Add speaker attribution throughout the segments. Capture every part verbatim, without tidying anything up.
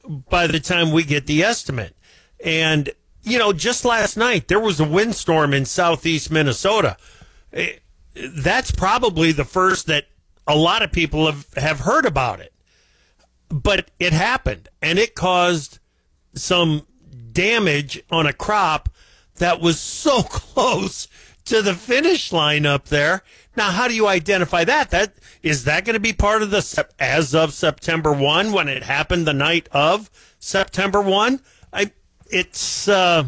Speaker 1: by the time we get the estimate. And, you know, just last night, there was a windstorm in southeast Minnesota. That's probably the first that a lot of people have, have heard about it. But it happened, and it caused some damage on a crop that was so close to the finish line up there. Now, how do you identify that? That is that going to be part of the as of September first when it happened the night of September first? I it's uh,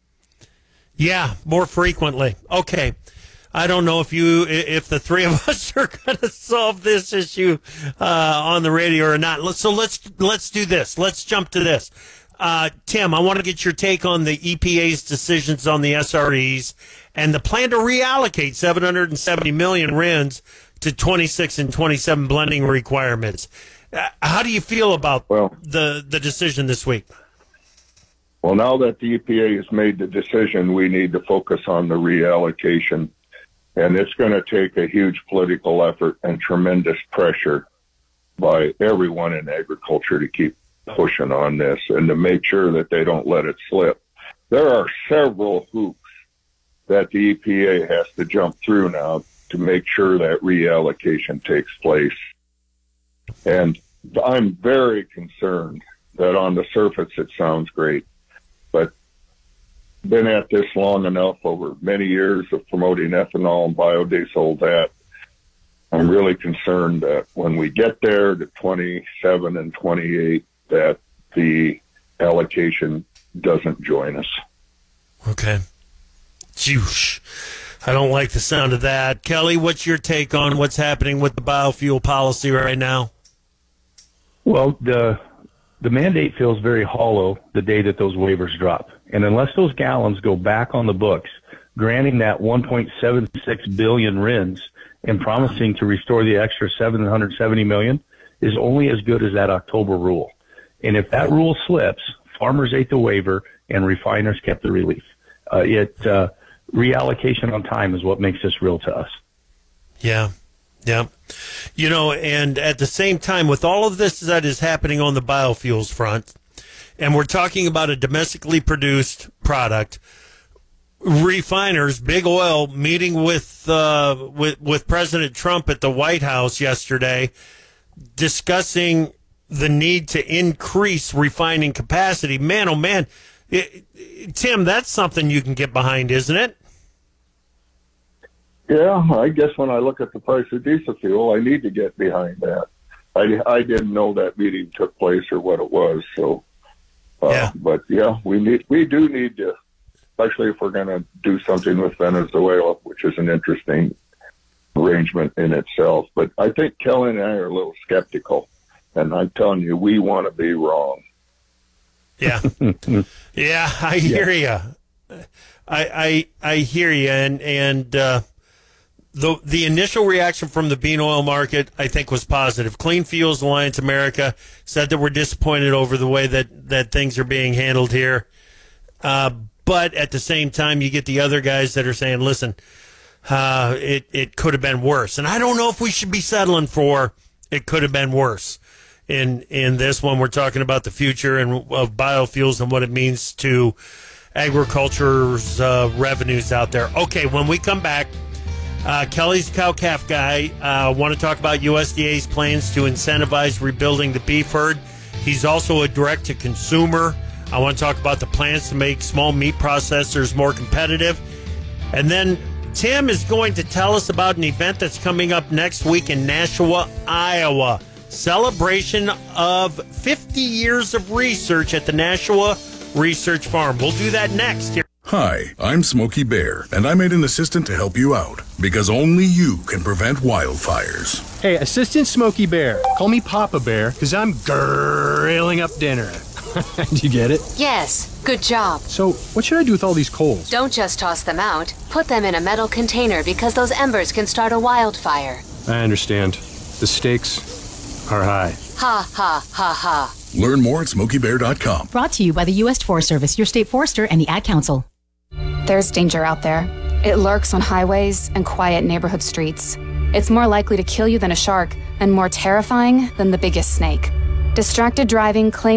Speaker 1: yeah, more frequently. Okay. I don't know if you, if the three of us are going to solve this issue uh, on the radio or not. So let's let's do this. Let's jump to this. Uh, Tim, I want to get your take on the E P A's decisions on the S R Es and the plan to reallocate seven hundred seventy million R I Ns to twenty-six and twenty-seven blending requirements. Uh, how do you feel about
Speaker 2: well,
Speaker 1: the, the decision this week?
Speaker 2: Well, now that the E P A has made the decision, we need to focus on the reallocation. And it's going to take a huge political effort and tremendous pressure by everyone in agriculture to keep pushing on this and to make sure that they don't let it slip. There are several hoops that the E P A has to jump through now to make sure that reallocation takes place. And I'm very concerned that on the surface it sounds great, but been at this long enough over many years of promoting ethanol and biodiesel that I'm really concerned that when we get there to twenty-seven and twenty-eight, that the allocation doesn't join us.
Speaker 1: Okay. Juice. I don't like the sound of that. Kelly, what's your take on what's happening with the biofuel policy right now?
Speaker 3: Well, the the mandate feels very hollow the day that those waivers drop. And unless those gallons go back on the books, granting that one point seven six billion R I Ns and promising to restore the extra seven hundred seventy million is only as good as that October rule. And if that rule slips, farmers ate the waiver and refiners kept the relief. Uh, it uh, reallocation on time is what makes this real to us.
Speaker 1: Yeah. Yeah. You know, and at the same time, with all of this that is happening on the biofuels front, and we're talking about a domestically produced product, refiners, big oil, meeting with, uh, with, with President Trump at the White House yesterday, discussing the need to increase refining capacity. Man, oh man, it, it, Tim, that's something you can get behind, isn't it?
Speaker 2: Yeah, I guess when I look at the price of diesel fuel, I need to get behind that. I, I didn't know that meeting took place or what it was. So, uh,
Speaker 1: yeah.
Speaker 2: But yeah, we need we do need to, especially if we're going to do something with Venezuela, which is an interesting arrangement in itself. But I think Kelly and I are a little skeptical, and I'm telling you, we want to be wrong.
Speaker 1: Yeah, yeah, I hear you. I, I I hear you, and and uh, the the initial reaction from the bean oil market, I think, was positive. Clean Fuels Alliance America said that we're disappointed over the way that, that things are being handled here. Uh, but at the same time, you get the other guys that are saying, listen, uh, it, it could have been worse. And I don't know if we should be settling for it could have been worse. In, in this one, we're talking about the future and of biofuels and what it means to agriculture's uh, revenues out there. Okay, when we come back, uh, Kelly's cow-calf guy. I uh, want to talk about U S D A's plans to incentivize rebuilding the beef herd. He's also a direct-to-consumer. I want to talk about the plans to make small meat processors more competitive. And then Tim is going to tell us about an event that's coming up next week in Nashua, Iowa. Celebration of fifty years of research at the Nashua Research Farm. We'll do that next here.
Speaker 4: Hi, I'm Smokey Bear, and I made an assistant to help you out, because only you can prevent wildfires.
Speaker 5: Hey, Assistant Smokey Bear. Call me Papa Bear, because I'm grilling up dinner. Did you get it?
Speaker 6: Yes, good job.
Speaker 5: So, what should I do with all these coals?
Speaker 6: Don't just toss them out. Put them in a metal container, because those embers can start a wildfire.
Speaker 5: I understand. The stakes are high.
Speaker 6: Ha, ha, ha, ha.
Speaker 4: Learn more at smokey bear dot com.
Speaker 7: Brought to you by the U S Forest Service, your state forester, and the Ad Council.
Speaker 8: There's danger out there. It lurks on highways and quiet neighborhood streets. It's more likely to kill you than a shark, and more terrifying than the biggest snake. Distracted driving claims